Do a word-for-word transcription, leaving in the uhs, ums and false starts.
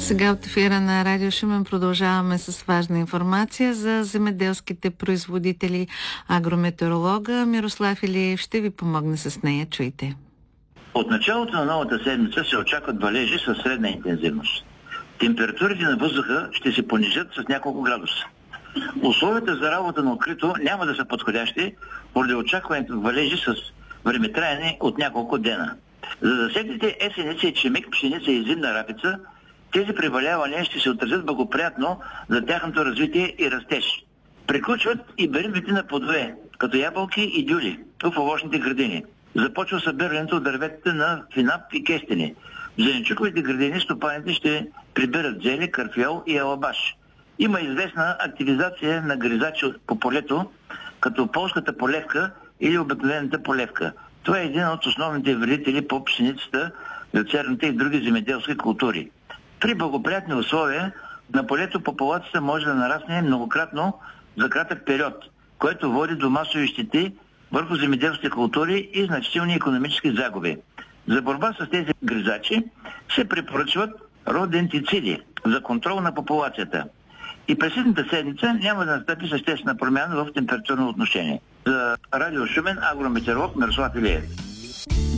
Сега от ефира на Радио Шумен продължаваме с важна информация за земеделските производители. Агрометеоролога Мирослав Илиев ще ви помогне с нея. Чуйте. От началото на новата седмица се очакват валежи със средна интензивност. Температурите на въздуха ще се понижат с няколко градуса. Условията за работа на открито няма да са подходящи поради очакването валежи с времетраене от няколко дена. За засетите есеница и чемик, пшеница и зимна рапица, тези превалявания ще се отразят благоприятно за тяхното развитие и растеж. Приключват и беритбите на плодове, като ябълки и дюли в овощните градини. Започва събирането от дърветите на финап и кестени. В зеленчуковите градини стопаните ще прибират зеле, карфиол и алабаш. Има известна активизация на гризачи по полето, като полската полевка или обикновената полевка. Това е един от основните вредители по пшеницата, люцерната и други земеделски култури. При благоприятни условия на полето популацията може да нарасне многократно за кратък период, което води до масови щети върху земеделски култури и значителни икономически загуби. За борба с тези гризачи се препоръчват родентициди за контрол на популацията. И през следната седмица няма да настъпи съществена промяна в температурно отношение. За Радио Шумен, агрометеоролог Мирослав Илиев.